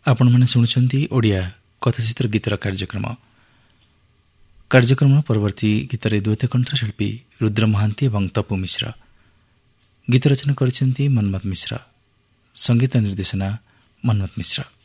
ଆପଣମାନେ ଶୁଣୁଛନ୍ତି ଓଡ଼ିଆ କଥାଚିତ୍ର ଗୀତର କାର୍ଯ୍ୟକ୍ରମ ପରବର୍ତ୍ତୀ ଗୀତରେ ଦ୍ୱୈତ କଣ୍ଠଶିଳ୍ପୀ ରୁଦ୍ର ମହାନ୍ତି ଏବଂ ତପୁ ମିଶ୍ର। ଗୀତ ରଚନା କରିଛନ୍ତି ମନ୍ମଥ ମିଶ୍ର, ସଙ୍ଗୀତ ନିର୍ଦ୍ଦେଶନା ମନ୍ମଥ ମିଶ୍ର।